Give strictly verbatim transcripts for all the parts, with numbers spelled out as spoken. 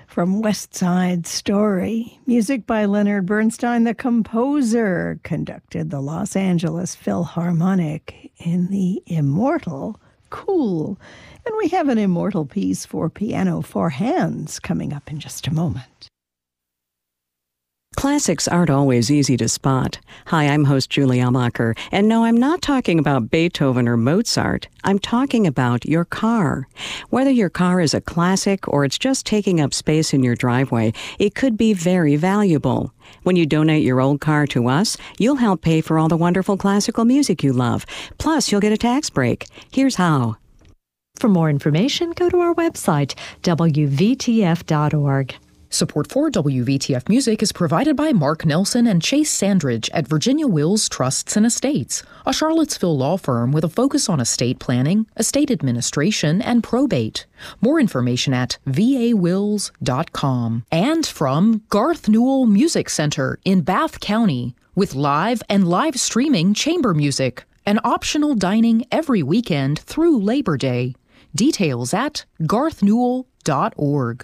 from West Side Story. Music by Leonard Bernstein, the composer, conducted the Los Angeles Philharmonic in the immortal Cool. And we have an immortal piece for piano four hands coming up in just a moment. Classics aren't always easy to spot. Hi, I'm host Julie Amacher, and no, I'm not talking about Beethoven or Mozart. I'm talking about your car. Whether your car is a classic or it's just taking up space in your driveway, it could be very valuable. When you donate your old car to us, you'll help pay for all the wonderful classical music you love. Plus, you'll get a tax break. Here's how. For more information, go to our website, W V T F dot org. Support for W V T F Music is provided by Mark Nelson and Chase Sandridge at Virginia Wills Trusts and Estates, a Charlottesville law firm with a focus on estate planning, estate administration, and probate. More information at V A wills dot com. And from Garth Newell Music Center in Bath County, with live and live streaming chamber music and optional dining every weekend through Labor Day. Details at garth newell dot org.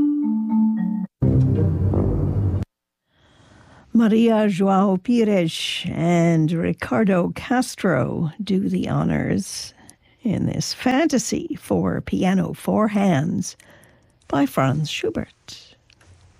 Maria Joao Pires and Ricardo Castro do the honors in this fantasy for piano four hands by Franz Schubert.